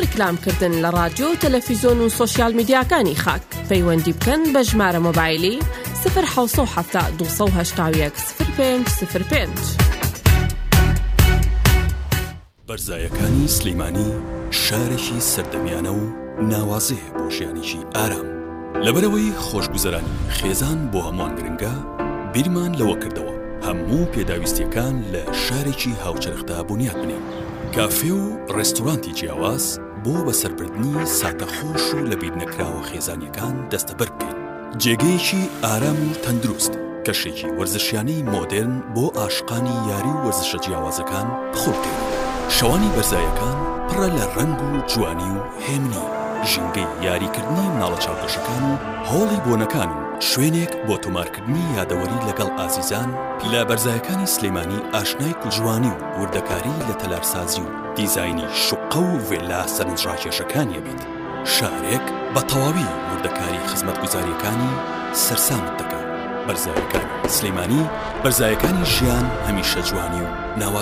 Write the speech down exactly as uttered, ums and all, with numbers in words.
ڕیکلامکردن لە رادیۆ و تەلەڤیزۆن و سۆشیال میدیاکانی خاک. پەیوەندی بکەن بە ژمارە مۆبایلی صفر حوت هەفتا دووسە و هەشتا و یەک صفر پێنج صفر پێنج. بەرزایەکانی سلەیمانی شارێکی سەردەمیانە و ناوازەیە بۆ ژیانێکی ئارام. لەبەرەوەی خۆشگوزەرانی خێزان بۆ هەمووان گرنگە، بیرمان لەوە کردەوە هەموو پێداویستیەکان لە شارێکی هاوچەرخدا بنیاد بنێن. کافێ و ڕێستۆرانتی جیاواز بۆ بەسەربردنی ساتەخۆش و لە بیر نەکراوە خێزانیەکان دەستەبەر بکەین. جێگەیەکی ئارام و تەندروست، کەشێکی وەرزشیانەی مۆدێرن بۆ عاشقانی یاری و وەرزشە جیاوازەکان بخۆڵکەین. شەوانی بەرزایەکان پڕە لە ڕەنگ و جوانی و هێمنی، ژینگەی یاریکردنی مناڵە چاوپێشەکان و هۆڵی بۆنەکان و شوێنێک بۆ تۆمارکردنی یادەوەری لەگەڵ ئازیزان. لە بەرزایەکانی سلەیمانی ئاشنای کوڵجوانی و وردەکاری لە تەلارسازی و دیزاینی شوقە و ڤێلا سەرنجڕاکێشەکانیە بیت. شارێک بە تەواوی وردەکاری خزمەتگوزاریەکانی سەرسامت دەکات. بەرزایەکانی سلەیمانی، بەرزایەکانی ژیان هەمیشە جوانی و ناوازی.